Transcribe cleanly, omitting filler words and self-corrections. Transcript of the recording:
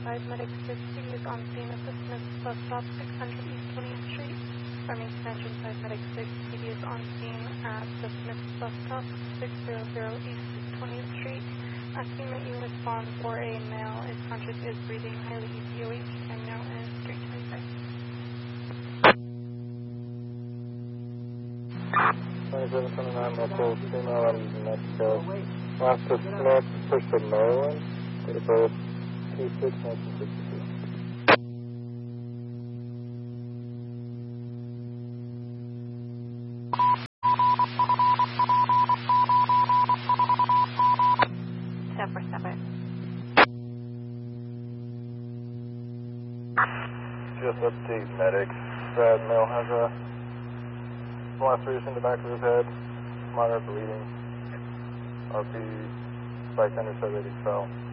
5 Medic 60 is on scene at the Smith bus stop 600 East 20th Street. Farmington Engine 5 Medic 60 is on scene at the Smith bus stop 600 East 20th Street. Asking that you respond for a male. His conscious is breathing, highly ECOH, and now is 325. 2729 local female out of New Mexico. Last to Smith, push to Maryland. Date of birth 2/6/1962. Just update medics. That male has a laceration in the back of his head, minor bleeding. RP bystander said that he fell.